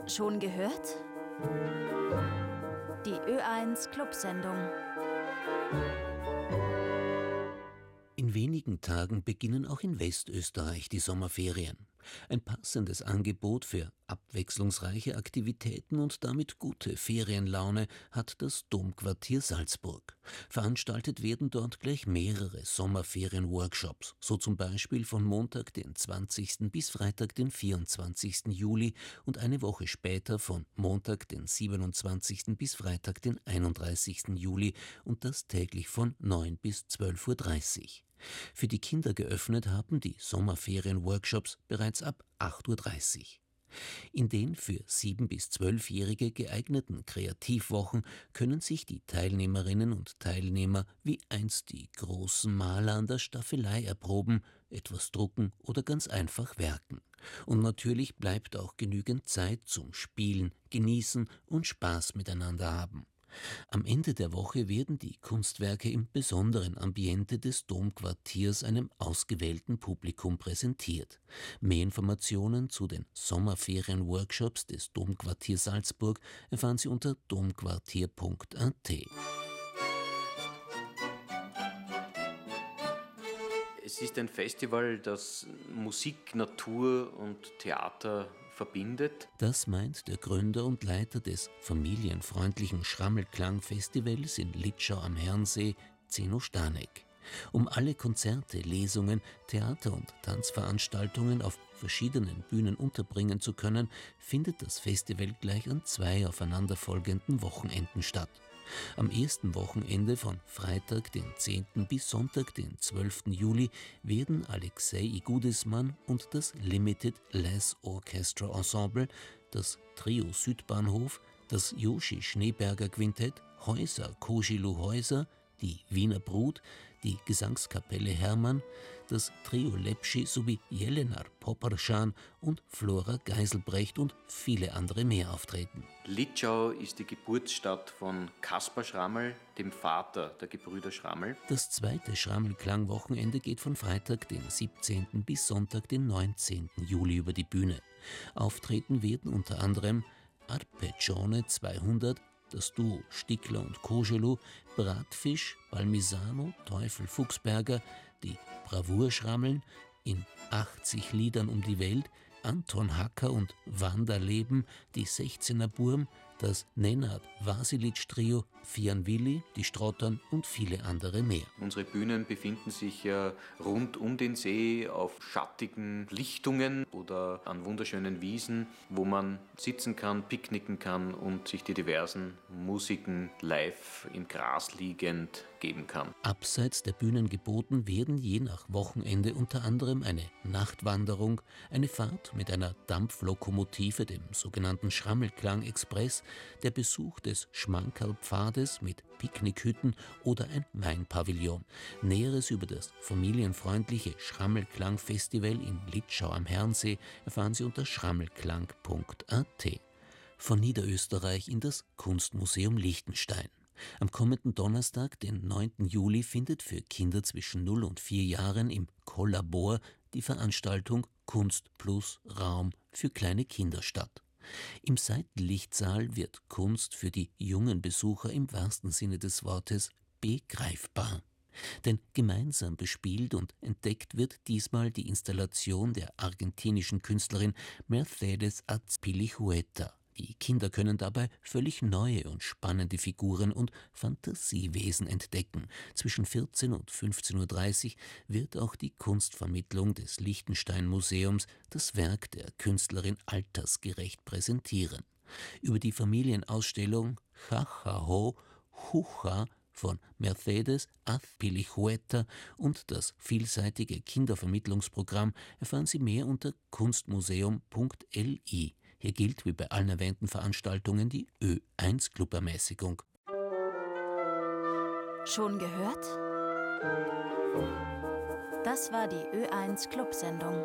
Schon gehört? Die Ö1 Clubsendung. In wenigen Tagen beginnen auch in Westösterreich die Sommerferien. Ein passendes Angebot für abwechslungsreiche Aktivitäten und damit gute Ferienlaune hat das Domquartier Salzburg. Veranstaltet werden dort gleich mehrere Sommerferien-Workshops, so zum Beispiel von Montag, den 20. bis Freitag, den 24. Juli und eine Woche später von Montag, den 27. bis Freitag, den 31. Juli und das täglich von 9 bis 12:30 Uhr. Für die Kinder geöffnet haben die Sommerferien-Workshops bereits ab 8:30 Uhr. In den für 7- bis 12-Jährige geeigneten Kreativwochen können sich die Teilnehmerinnen und Teilnehmer wie einst die großen Maler an der Staffelei erproben, etwas drucken oder ganz einfach werken. Und natürlich bleibt auch genügend Zeit zum Spielen, Genießen und Spaß miteinander haben. Am Ende der Woche werden die Kunstwerke im besonderen Ambiente des Domquartiers einem ausgewählten Publikum präsentiert. Mehr Informationen zu den Sommerferien-Workshops des Domquartiers Salzburg erfahren Sie unter domquartier.at. Es ist ein Festival, das Musik, Natur und Theater verbindet. Das meint der Gründer und Leiter des familienfreundlichen Schrammelklang-Festivals in Litschau am Herrensee, Zeno Stanek. Um alle Konzerte, Lesungen, Theater- und Tanzveranstaltungen auf verschiedenen Bühnen unterbringen zu können, findet das Festival gleich an 2 aufeinanderfolgenden Wochenenden statt. Am ersten Wochenende von Freitag, den 10. bis Sonntag, den 12. Juli, werden Alexei Igudismann und das Limited Lass Orchestra Ensemble, das Trio Südbahnhof, das Joshi Schneeberger Quintett, Häuser Koschilu Häuser, die Wiener Brut, die Gesangskapelle Hermann, das Trio Lepschi sowie Jelenar Poparschan und Flora Geiselbrecht und viele andere mehr auftreten. Litschau ist die Geburtsstadt von Kaspar Schrammel, dem Vater der Gebrüder Schrammel. Das zweite Schrammelklang-Wochenende geht von Freitag, den 17. bis Sonntag, den 19. Juli über die Bühne. Auftreten werden unter anderem Arpeggione 200, das Duo Stickler und Koschilu, Bratfisch, Balmisano, Teufel Fuchsberger, die Bravourschrammeln, in 80 Liedern um die Welt, Anton Hacker und Wanda Leben, die 16er Burm, das Nenad Vasilic Trio, Fian Willi, die Strottern und viele andere mehr. Unsere Bühnen befinden sich ja rund um den See auf schattigen Lichtungen oder an wunderschönen Wiesen, wo man sitzen kann, picknicken kann und sich die diversen Musiken live im Gras liegend geben kann. Abseits der Bühnen geboten werden je nach Wochenende unter anderem eine Nachtwanderung, eine Fahrt mit einer Dampflokomotive, dem sogenannten Schrammelklang-Express, der Besuch des Schmankerlpfades mit Picknickhütten oder ein Weinpavillon. Näheres über das familienfreundliche Schrammelklang-Festival in Litschau am Herrensee erfahren Sie unter schrammelklang.at. Von Niederösterreich in das Kunstmuseum Liechtenstein. Am kommenden Donnerstag, den 9. Juli, findet für Kinder zwischen 0 und 4 Jahren im Kollabor die Veranstaltung Kunst plus Raum für kleine Kinder statt. Im Seitenlichtsaal wird Kunst für die jungen Besucher im wahrsten Sinne des Wortes begreifbar. Denn gemeinsam bespielt und entdeckt wird diesmal die Installation der argentinischen Künstlerin Mercedes Azpilicueta. Die Kinder können dabei völlig neue und spannende Figuren und Fantasiewesen entdecken. Zwischen 14 und 15:30 Uhr wird auch die Kunstvermittlung des Liechtenstein-Museums das Werk der Künstlerin altersgerecht präsentieren. Über die Familienausstellung Chachaho Chucha von Mercedes Azpilicueta und das vielseitige Kindervermittlungsprogramm erfahren Sie mehr unter kunstmuseum.li. Hier gilt wie bei allen erwähnten Veranstaltungen die Ö1 Clubermäßigung. Schon gehört? Das war die Ö1 Clubsendung.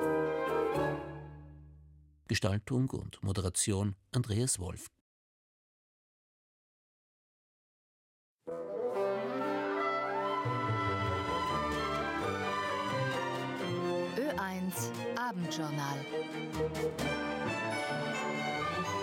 Gestaltung und Moderation Andreas Wolf. Ö1 Abendjournal.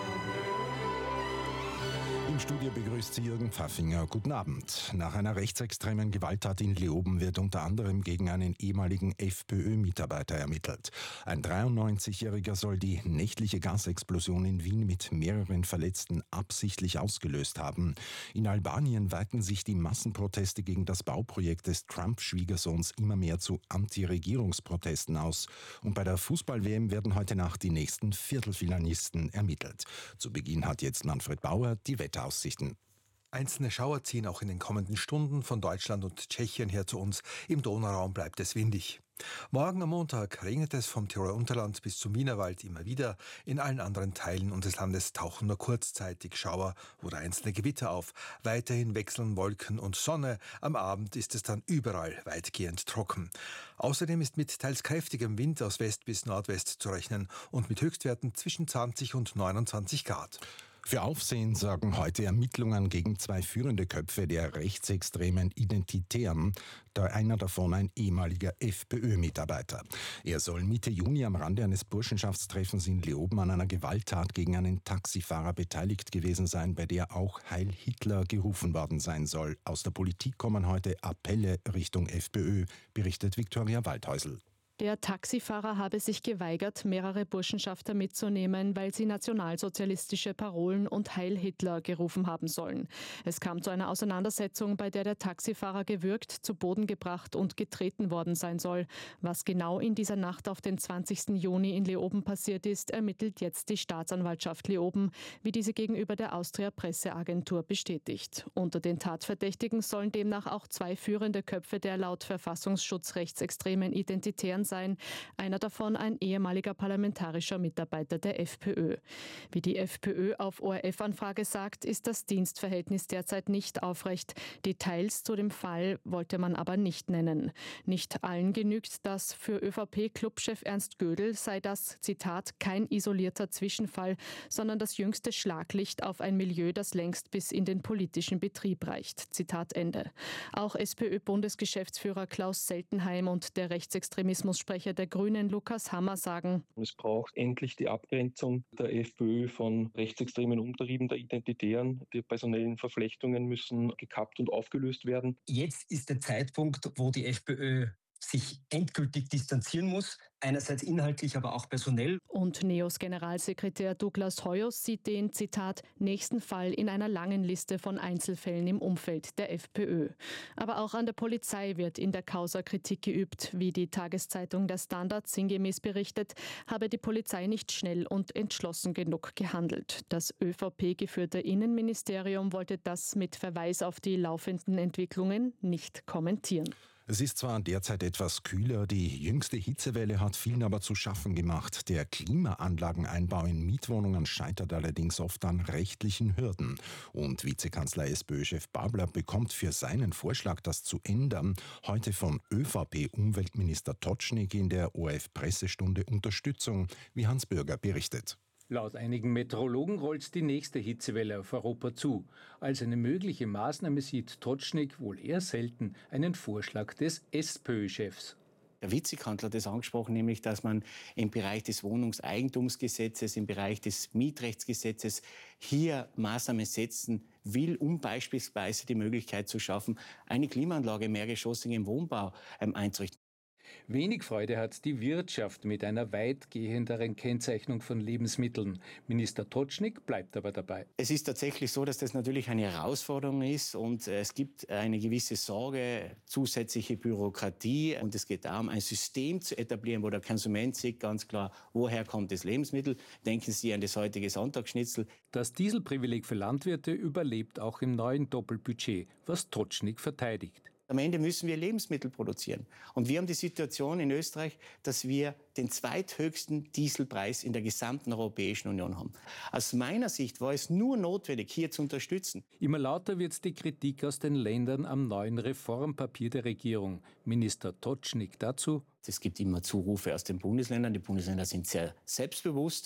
Studio begrüßt Sie Jürgen Pfaffinger. Guten Abend. Nach einer rechtsextremen Gewalttat in Leoben wird unter anderem gegen einen ehemaligen FPÖ-Mitarbeiter ermittelt. Ein 93-Jähriger soll die nächtliche Gasexplosion in Wien mit mehreren Verletzten absichtlich ausgelöst haben. In Albanien weiten sich die Massenproteste gegen das Bauprojekt des Trump-Schwiegersohns immer mehr zu Anti-Regierungsprotesten aus. Und bei der Fußball-WM werden heute Nacht die nächsten Viertelfinalisten ermittelt. Zu Beginn hat jetzt Manfred Bauer die Wetteraussichten. Einzelne Schauer ziehen auch in den kommenden Stunden von Deutschland und Tschechien her zu uns. Im Donauraum bleibt es windig. Morgen am Montag regnet es vom Tiroler Unterland bis zum Wienerwald immer wieder. In allen anderen Teilen unseres Landes tauchen nur kurzzeitig Schauer oder einzelne Gewitter auf. Weiterhin wechseln Wolken und Sonne. Am Abend ist es dann überall weitgehend trocken. Außerdem ist mit teils kräftigem Wind aus West bis Nordwest zu rechnen und mit Höchstwerten zwischen 20 und 29 Grad. Für Aufsehen sorgen heute Ermittlungen gegen 2 führende Köpfe der rechtsextremen Identitären, einer davon ein ehemaliger FPÖ-Mitarbeiter. Er soll Mitte Juni am Rande eines Burschenschaftstreffens in Leoben an einer Gewalttat gegen einen Taxifahrer beteiligt gewesen sein, bei der auch Heil Hitler gerufen worden sein soll. Aus der Politik kommen heute Appelle Richtung FPÖ, berichtet Viktoria Waldhäusl. Der Taxifahrer habe sich geweigert, mehrere Burschenschafter mitzunehmen, weil sie nationalsozialistische Parolen und Heil Hitler gerufen haben sollen. Es kam zu einer Auseinandersetzung, bei der Taxifahrer gewürgt, zu Boden gebracht und getreten worden sein soll. Was genau in dieser Nacht auf den 20. Juni in Leoben passiert ist, ermittelt jetzt die Staatsanwaltschaft Leoben, wie diese gegenüber der Austria Presseagentur bestätigt. Unter den Tatverdächtigen sollen demnach auch 2 führende Köpfe der laut Verfassungsschutz rechtsextremen Identitären sein, einer davon ein ehemaliger parlamentarischer Mitarbeiter der FPÖ. Wie die FPÖ auf ORF-Anfrage sagt, ist das Dienstverhältnis derzeit nicht aufrecht. Details zu dem Fall wollte man aber nicht nennen. Nicht allen genügt, dass für ÖVP-Clubchef Ernst Gödel sei das, Zitat, kein isolierter Zwischenfall, sondern das jüngste Schlaglicht auf ein Milieu, das längst bis in den politischen Betrieb reicht. Zitat Ende. Auch SPÖ-Bundesgeschäftsführer Klaus Seltenheim und der Rechtsextremismus Sprecher der Grünen Lukas Hammer sagen: Es braucht endlich die Abgrenzung der FPÖ von rechtsextremen Umtrieben der Identitären. Die personellen Verflechtungen müssen gekappt und aufgelöst werden. Jetzt ist der Zeitpunkt, wo die FPÖ sich endgültig distanzieren muss, einerseits inhaltlich, aber auch personell. Und NEOS Generalsekretär Douglas Hoyos sieht den, Zitat, nächsten Fall in einer langen Liste von Einzelfällen im Umfeld der FPÖ. Aber auch an der Polizei wird in der Causa Kritik geübt. Wie die Tageszeitung Der Standard sinngemäß berichtet, habe die Polizei nicht schnell und entschlossen genug gehandelt. Das ÖVP-geführte Innenministerium wollte das mit Verweis auf die laufenden Entwicklungen nicht kommentieren. Es ist zwar derzeit etwas kühler, die jüngste Hitzewelle hat vielen aber zu schaffen gemacht. Der Klimaanlageneinbau in Mietwohnungen scheitert allerdings oft an rechtlichen Hürden. Und Vizekanzler SPÖ-Chef Babler bekommt für seinen Vorschlag, das zu ändern, heute von ÖVP-Umweltminister Totschnig in der ORF-Pressestunde Unterstützung, wie Hans Bürger berichtet. Laut einigen Meteorologen rollt die nächste Hitzewelle auf Europa zu. Als eine mögliche Maßnahme sieht Totschnig wohl eher selten einen Vorschlag des SPÖ-Chefs. Der Vizekanzler hat es angesprochen, nämlich, dass man im Bereich des Wohnungseigentumsgesetzes, im Bereich des Mietrechtsgesetzes hier Maßnahmen setzen will, um beispielsweise die Möglichkeit zu schaffen, eine Klimaanlage mehrgeschossig im Wohnbau einzurichten. Wenig Freude hat die Wirtschaft mit einer weitgehenderen Kennzeichnung von Lebensmitteln. Minister Totschnig bleibt aber dabei. Es ist tatsächlich so, dass das natürlich eine Herausforderung ist und es gibt eine gewisse Sorge, zusätzliche Bürokratie und es geht darum, ein System zu etablieren, wo der Konsument sieht ganz klar, woher kommt das Lebensmittel. Denken Sie an das heutige Sonntagsschnitzel. Das Dieselprivileg für Landwirte überlebt auch im neuen Doppelbudget, was Totschnig verteidigt. Am Ende müssen wir Lebensmittel produzieren. Und wir haben die Situation in Österreich, dass wir den zweithöchsten Dieselpreis in der gesamten Europäischen Union haben. Aus meiner Sicht war es nur notwendig, hier zu unterstützen. Immer lauter wird die Kritik aus den Ländern am neuen Reformpapier der Regierung. Minister Totschnig dazu: Es gibt immer Zurufe aus den Bundesländern. Die Bundesländer sind sehr selbstbewusst.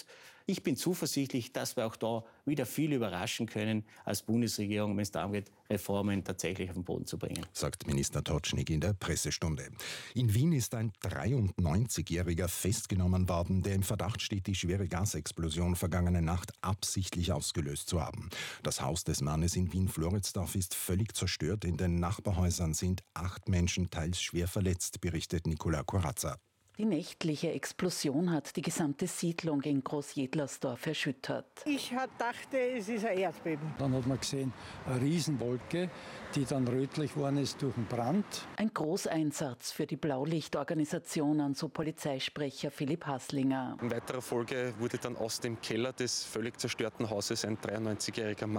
Ich bin zuversichtlich, dass wir auch da wieder viel überraschen können als Bundesregierung, wenn es darum geht, Reformen tatsächlich auf den Boden zu bringen. Sagt Minister Totschnig in der Pressestunde. In Wien ist ein 93-Jähriger festgenommen worden, der im Verdacht steht, die schwere Gasexplosion vergangene Nacht absichtlich ausgelöst zu haben. Das Haus des Mannes in Wien-Floridsdorf ist völlig zerstört. In den Nachbarhäusern sind 8 Menschen teils schwer verletzt, berichtet Nicola Corazza. Die nächtliche Explosion hat die gesamte Siedlung in Großjedlersdorf erschüttert. Ich dachte, es ist ein Erdbeben. Dann hat man gesehen, eine Riesenwolke, die dann rötlich geworden ist durch den Brand. Ein Großeinsatz für die Blaulichtorganisationen, so Polizeisprecher Philipp Haslinger. In weiterer Folge wurde dann aus dem Keller des völlig zerstörten Hauses ein 93-jähriger Mann